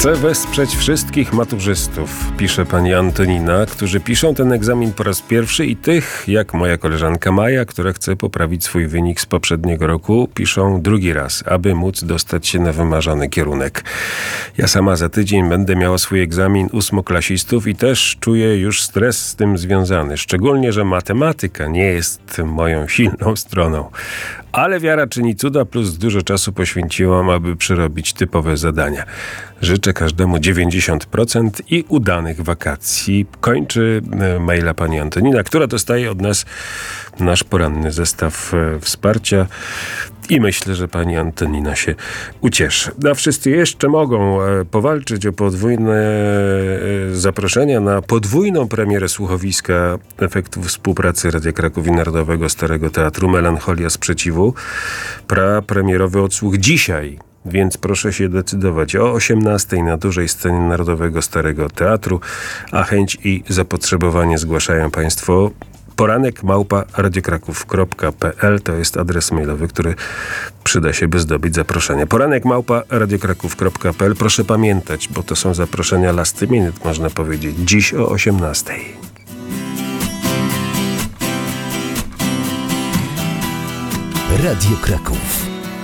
Chcę wesprzeć wszystkich maturzystów, pisze pani Antonina, którzy piszą ten egzamin po raz pierwszy i tych, jak moja koleżanka Maja, która chce poprawić swój wynik z poprzedniego roku, piszą drugi raz, aby móc dostać się na wymarzony kierunek. Ja sama za tydzień będę miała swój egzamin ósmoklasistów i też czuję już stres z tym związany. Szczególnie, że matematyka nie jest moją silną stroną. Ale wiara czyni cuda, plus dużo czasu poświęciłam, aby przerobić typowe zadania. Życzę każdemu 90% i udanych wakacji. Kończy maila pani Antonina, która dostaje od nas nasz poranny zestaw wsparcia. I myślę, że pani Antonina się ucieszy. A wszyscy jeszcze mogą powalczyć o podwójne zaproszenia na podwójną premierę słuchowiska efektów współpracy Radia Kraków i Narodowego Starego Teatru Melancholia Sprzeciwu. Prapremierowy odsłuch dzisiaj. Więc proszę się decydować o 18:00 na dużej scenie Narodowego Starego Teatru, a chęć i zapotrzebowanie zgłaszają państwo. poranek@radiokraków.pl to jest adres mailowy, który przyda się, by zdobyć zaproszenie. poranek@radiokraków.pl. Proszę pamiętać, bo to są zaproszenia last minute, można powiedzieć. Dziś o 18:00. Radio Kraków.